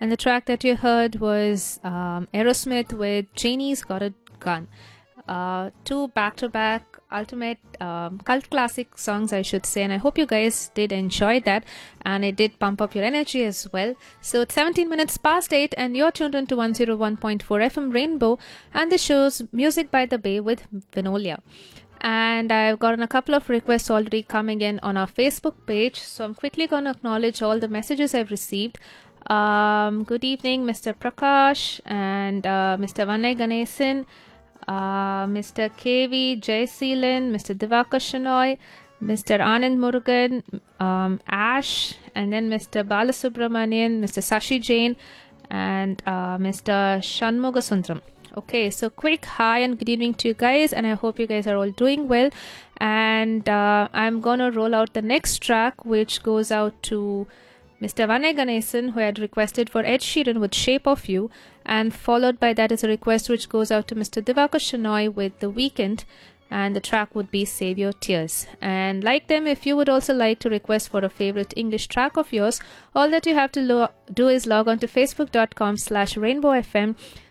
And the track that you heard was Aerosmith with Janie's Got a Gun. Two back-to-back ultimate cult classic songs, I should say, and I hope you guys did enjoy that, and it did pump up your energy as well. So it's 17 minutes past 8 and you're tuned into 101.4 FM Rainbow, and the show's Music by the Bay with Vinolia. And I've gotten a couple of requests already coming in on our Facebook page, so I'm quickly going to acknowledge all the messages I've received. Good evening, Mr. Prakash and Mr. Vanay Ganesan, Mr. KV Jayseelan, Mr. Divakar Shanoy, Mr. Anand Murugan, Ash, and then Mr. Balasubramanian, Mr. Sashi Jain, and Mr. Shanmugasundram. Okay, so quick hi and good evening to you guys, and I hope you guys are all doing well. And I'm gonna roll out the next track, which goes out to Mr. Vanay Ganesan, who had requested for Ed Sheeran with Shape of You, and followed by that is a request which goes out to Mr. Divakar Shanoy with The Weekend, and the track would be Save Your Tears. And like them, if you would also like to request for a favorite English track of yours, all that you have to do is log on to facebook.com/rainbowfm,